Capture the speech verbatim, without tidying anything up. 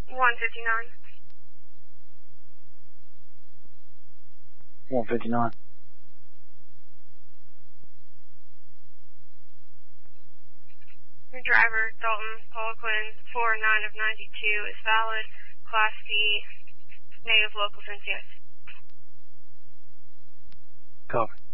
one fifty-nine. one fifty-nine. Your driver, Dalton Poliquin, four nine of ninety-two, is valid. Class D, native local since yes. Copy.